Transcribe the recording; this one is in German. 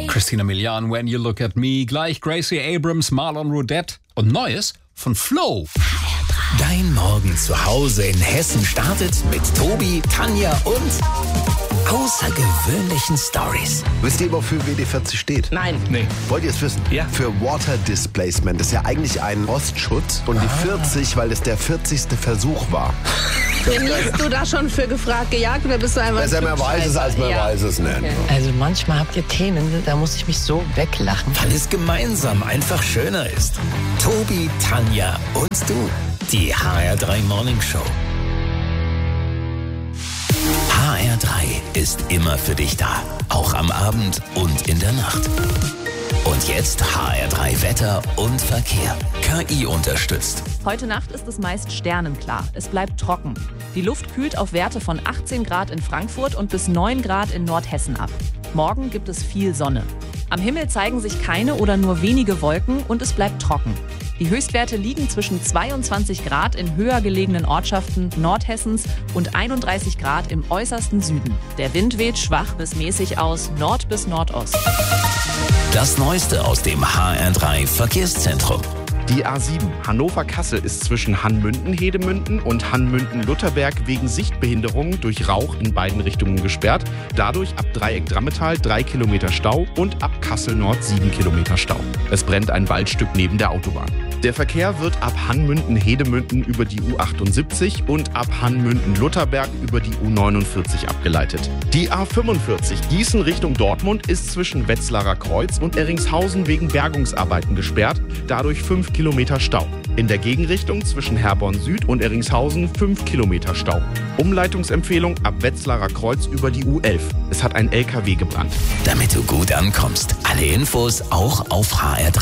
Christina Milian, When You Look at Me, gleich Gracie Abrams, Marlon Roudette und Neues von Flo. Dein Morgen zu Hause in Hessen startet mit Tobi, Tanja und außergewöhnlichen Stories. Wisst ihr, wofür WD-40 steht? Nein. Nee. Wollt ihr es wissen? Ja. Für Water Displacement. Das ist ja eigentlich ein Rostschutz. Und die 40, weil es der 40. Versuch war. Trainierst du da schon für gefragt, gejagt oder bist du einfach Besser man weiß es, als man Ja. weiß es nicht. Okay. Also manchmal habt ihr Themen, da muss ich mich so weglachen. Weil es gemeinsam einfach schöner ist. Tobi, Tanja und du. Die HR3 Morning Show. HR3 ist immer für dich da. Auch am Abend und in der Nacht. Und jetzt HR3 Wetter und Verkehr. KI unterstützt. Heute Nacht ist es meist sternenklar. Es bleibt trocken. Die Luft kühlt auf Werte von 18 Grad in Frankfurt und bis 9 Grad in Nordhessen ab. Morgen gibt es viel Sonne. Am Himmel zeigen sich keine oder nur wenige Wolken und es bleibt trocken. Die Höchstwerte liegen zwischen 22 Grad in höher gelegenen Ortschaften Nordhessens und 31 Grad im äußersten Süden. Der Wind weht schwach bis mäßig aus Nord- bis Nordost. Das Neueste aus dem HR3 Verkehrszentrum. Die A7 Hannover-Kassel ist zwischen Hannmünden-Hedemünden und Hannmünden-Lutherberg wegen Sichtbehinderung durch Rauch in beiden Richtungen gesperrt. Dadurch ab Dreieck-Drammetal 3 Kilometer Stau und ab Kassel-Nord 7 Kilometer Stau. Es brennt ein Waldstück neben der Autobahn. Der Verkehr wird ab Hannmünden-Hedemünden über die U78 und ab Hannmünden-Lutherberg über die U49 abgeleitet. Die A45 Gießen Richtung Dortmund ist zwischen Wetzlarer Kreuz und Erringshausen wegen Bergungsarbeiten gesperrt, dadurch 5 Kilometer Stau. In der Gegenrichtung zwischen Herborn Süd und Erringshausen 5 Kilometer Stau. Umleitungsempfehlung ab Wetzlarer Kreuz über die U11. Es hat ein LKW gebrannt. Damit du gut ankommst. Alle Infos auch auf HR3.